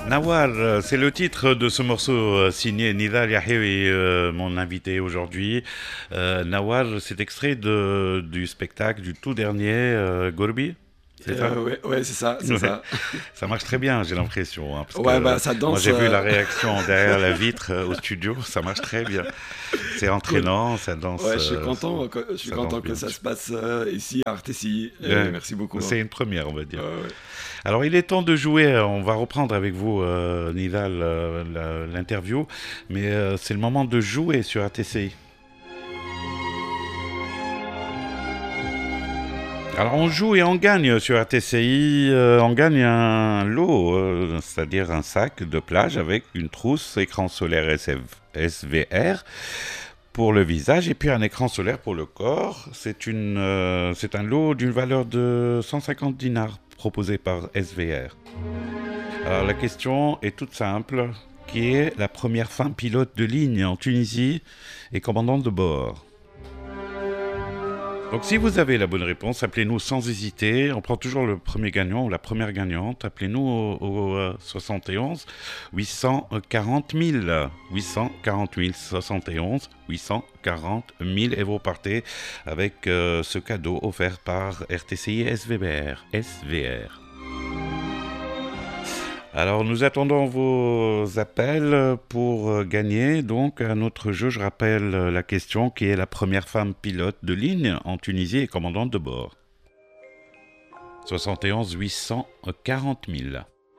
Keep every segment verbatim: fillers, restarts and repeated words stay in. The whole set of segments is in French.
Nawar, euh, c'est le titre de ce morceau euh, signé Nidal Yahiwi, euh, mon invité aujourd'hui. Euh, Nawar, c'est extrait de, du spectacle du tout dernier euh, Gorbi, c'est ça? Euh, ouais, ouais, c'est ça, c'est Ouais. ça. Ça marche très bien, j'ai l'impression, hein, parce que Ouais, euh, bah ça moi danse. j'ai vu la euh, réaction derrière la vitre euh, au studio, ça marche très bien. C'est Cool. entraînant, ça danse, Ouais, je suis euh, content, que- je suis ça danse content que bien. ça se passe euh, ici à Artésie. Et Ouais, merci beaucoup, hein. c'est une première, on va dire. Euh, ouais. Alors, il est temps de jouer. On va reprendre avec vous, euh, Nidal, euh, la- l'interview. Mais euh, c'est le moment de jouer sur A T C I. Alors, on joue et on gagne sur A T C I. Euh, on gagne un lot, euh, c'est-à-dire un sac de plage avec une trousse, écran solaire S F S V R pour le visage et puis un écran solaire pour le corps. C'est une, euh, c'est un lot d'une valeur de cent cinquante dinars proposé par S V R. Alors la question est toute simple. Qui est la première femme pilote de ligne en Tunisie et commandante de bord? Donc si vous avez la bonne réponse, appelez-nous sans hésiter. On prend toujours le premier gagnant ou la première gagnante. Appelez-nous au, au euh, soixante et onze huit cent quarante mille. huit cent quarante mille, soixante et onze huit cent quarante mille et vous partez avec euh, ce cadeau offert par R T C I S V R. S V R. Alors nous attendons vos appels pour euh, gagner donc un autre jeu. Je rappelle euh, la question qui est la première femme pilote de ligne en Tunisie et commandante de bord. soixante et onze huit cent quarante mille.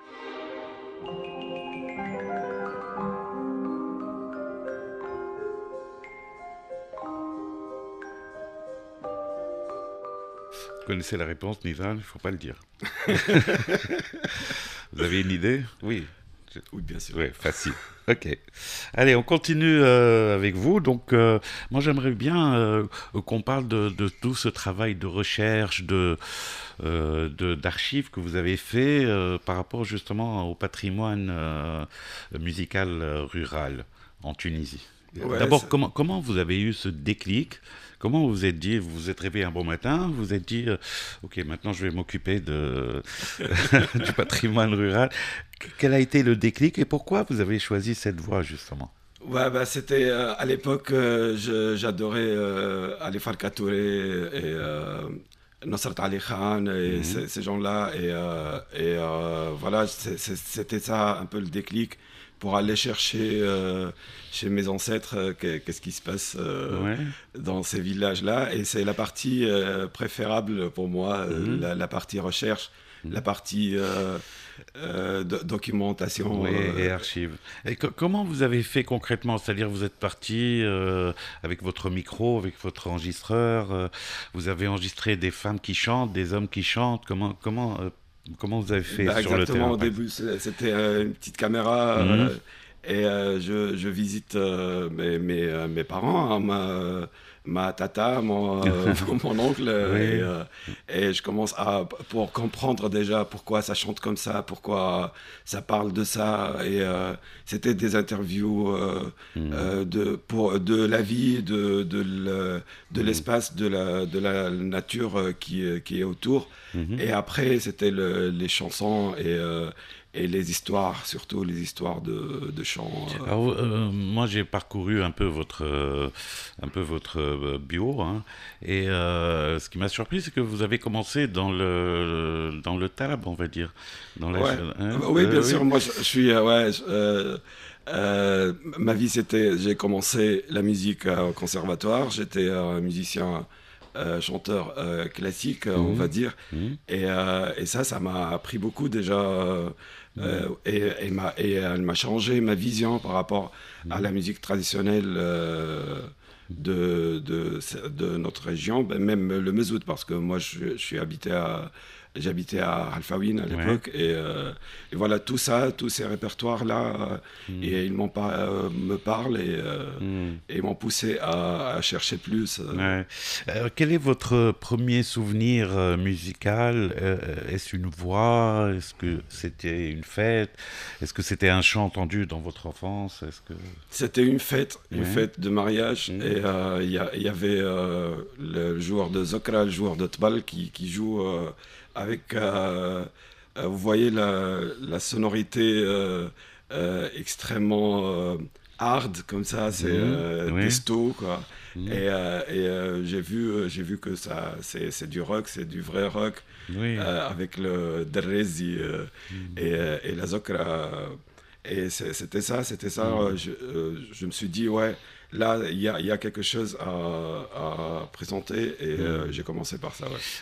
Vous connaissez la réponse, Nizal? Il ne faut pas le dire. Vous avez une idée? Oui. Oui, bien sûr. Oui, facile. Ok. Allez, on continue euh, avec vous. Donc, euh, moi, j'aimerais bien euh, qu'on parle de, de tout ce travail de recherche, de, euh, de- d'archives que vous avez fait euh, par rapport justement au patrimoine euh, musical euh, rural en Tunisie. Ouais, D'abord, c'est- comment, comment vous avez eu ce déclic? Comment vous vous êtes dit, vous vous êtes réveillé un bon matin, vous vous êtes dit, euh, ok, maintenant je vais m'occuper de, du patrimoine rural. Quel a été le déclic et pourquoi vous avez choisi cette voie justement? ouais, bah c'était euh, à l'époque, euh, je- j'adorais euh, Ali Farka Touré et euh, Nusrat Ali Khan et Mhm, ces, ces gens-là. Et, euh, et euh, voilà, c'est- c'est- c'était ça un peu le déclic pour aller chercher euh, chez mes ancêtres euh, que- qu'est-ce qui se passe euh, ouais, dans ces villages-là. Et c'est la partie euh, préférable pour moi, euh, mhm, la, la partie recherche, la mhm. partie euh, euh, do- documentation. Ouais, et euh, archives. Et co- comment vous avez fait concrètement? C'est-à-dire, vous êtes parti euh, avec votre micro, avec votre enregistreur, euh, vous avez enregistré des femmes qui chantent, des hommes qui chantent. Comment, comment, euh, comment vous avez fait Bah, sur le exactement, terrain, au par exemple? début, c'est- c'était euh, une petite caméra Mhm, euh, et euh, je, je visite euh, mes, mes, euh, mes parents, hein, ma, ma tata, mon, euh, mon oncle, euh, et, oui. euh, et je commence à, pour comprendre déjà pourquoi ça chante comme ça, pourquoi ça parle de ça. Et euh, c'était des interviews euh, Mhm, euh, de, pour, de la vie, de, de le- de mhm, l'espace, de la, de la nature euh, qui, qui est autour. mhm. Et après, c'était le- les chansons et, euh, et les histoires, surtout les histoires de, de chants. euh. Alors, euh, moi, j'ai parcouru un peu votre, euh, un peu votre euh, bio, hein, et euh, ce qui m'a surpris, c'est que vous avez commencé dans le, dans le talab, on va dire, dans la, Ouais, hein, oui, bien euh, oui. sûr, moi je, je suis. euh, ouais, je- euh, euh, ma vie, c'était. J'ai commencé la musique euh, au conservatoire, j'étais euh, musicien. Euh, chanteur euh, classique, euh, on va Mhm, dire. mhm, Et, euh, et ça, ça m'a appris beaucoup déjà. euh, mhm, euh, et, et, m'a- et elle m'a changé ma vision par rapport à mhm, la musique traditionnelle euh, de, de, de notre région, ben, même le Mezoud, parce que moi, je, je suis habité à, j'habitais à Alfawine à ouais, l'époque. Et, euh, et voilà, tout ça, tous ces répertoires-là, euh, mhm, et ils m'ont pas, euh, me parlent et, euh, mhm, et m'ont poussé à, à chercher plus. euh. ouais. Euh, quel est votre premier souvenir euh, musical? Euh, Est-ce une voix? Est-ce que c'était une fête? Est-ce que c'était un chant entendu dans votre enfance? Est-ce que... C'était une fête, une Ouais. fête de mariage, Mhm, et euh, il y, a- il y avait euh, le joueur de Zokra, le joueur de Tbal, qui, qui joue euh, avec euh, euh, vous voyez la, la sonorité euh, euh, extrêmement euh, hard comme ça, c'est Mhm. euh, Oui. testo quoi. Mhm. Et, euh, et euh, j'ai vu, euh, j'ai vu que ça, c'est, c'est du rock, c'est du vrai rock Oui. euh, avec le Derrezi euh, Mhm. et, euh, et la Zokra. Et c'est- c'était ça, c'était ça. Mhm. euh, Je, euh, je me suis dit, ouais, là, il y a, il y a quelque chose à, à présenter et euh, Mhm. j'ai commencé par ça, ouais.